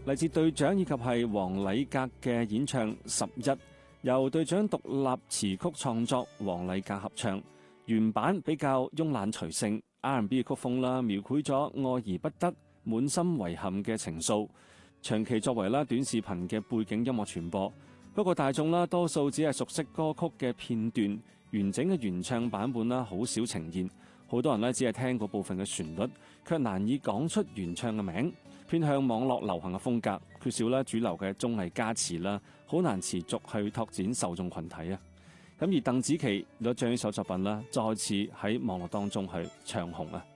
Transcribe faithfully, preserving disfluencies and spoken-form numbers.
嚟自隊長以及係黃禮格嘅演唱《十一》，由隊長獨立詞曲創作，黃禮格合唱。原版比較慵懶隨性 R and B 嘅曲風啦，描繪咗愛而不得、滿心遺憾嘅情愫，長期作為啦短視頻嘅背景音樂傳播。不過大眾啦多數只係熟悉歌曲嘅片段，完整嘅原唱版本啦好少呈現。好多人咧只係聽過部分嘅旋律，卻難以講出原唱嘅名。偏向網絡流行嘅風格，缺少啦主流嘅綜藝加持啦，好難持續去拓展受眾群體啊。咁而鄧紫棋攞將呢首作品啦，再次喺網絡當中去唱紅啊。